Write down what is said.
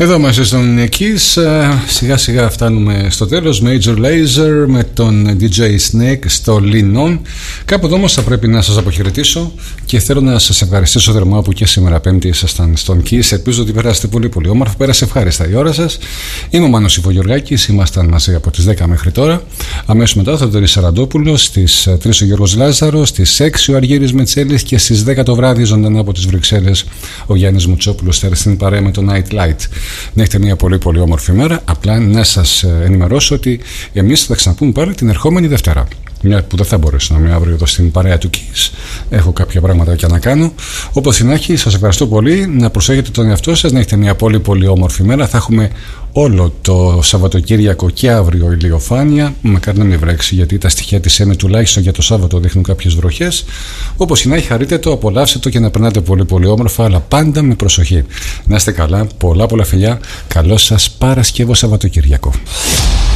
Εδώ είμαστε στον Kiss, σιγά σιγά φτάνουμε στο τέλος. Major Lazer με τον DJ Snake στο Lean On. Κάποτε όμως θα πρέπει να σας αποχαιρετήσω και θέλω να σας ευχαριστήσω θερμά που και σήμερα Πέμπτη ήσασταν στον Kiss. Ελπίζω ότι περάσετε πολύ πολύ όμορφα, πέρασε ευχάριστα η ώρα σας. Είμαι ο Μάνος Ιβογεωργάκης, ήμασταν μαζί από τις 10 μέχρι τώρα. Αμέσως μετά θα Θοδωρής Σαραντόπουλος, στις 3 ο Γιώργος Λάζαρος, στις 6 ο Αργύρης Μετσέλης και στις 10 το βράδυ ζωντανά από τις Βρυξέλλες ο Γιάννης Μουτσόπουλος στην παρέα με το Night Light. Να έχετε μια πολύ πολύ όμορφη μέρα. Απλά να σας ενημερώσω ότι εμείς θα τα ξαναπούμε πάλι την ερχόμενη Δευτέρα. Μια που δεν θα μπορέσω να είμαι αύριο εδώ στην παρέα του Kiss. Έχω κάποια πράγματα και να κάνω. Όπως και να έχει, σας ευχαριστώ πολύ. Να προσέχετε τον εαυτό σας, να έχετε μια πολύ πολύ όμορφη μέρα. Θα έχουμε όλο το Σαββατοκύριακο και αύριο ηλιοφάνεια. Μακάρι να μην βρέξει, γιατί τα στοιχεία της ΕΜΕ τουλάχιστον για το Σάββατο δείχνουν κάποιες βροχές. Όπως και να έχει, χαρείτε το, απολαύστε το και να περνάτε πολύ πολύ όμορφα, αλλά πάντα με προσοχή. Να είστε καλά, πολλά πολλά φιλιά. Καλό σας Παρασκευό Σαββατοκύριακο.